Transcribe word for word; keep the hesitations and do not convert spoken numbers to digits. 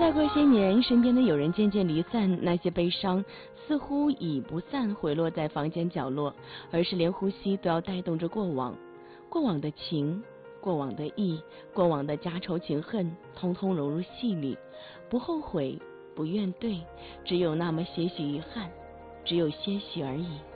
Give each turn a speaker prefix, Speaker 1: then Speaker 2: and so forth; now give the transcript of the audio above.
Speaker 1: 再过些年，身边的友人渐渐离散，那些悲伤似乎已不散回落在房间角落，而是连呼吸都要带动着过往，过往的情，过往的意，过往的家仇情恨，通通融入戏里，不后悔，不怨怼，只有那么些许遗憾，只有些许而已。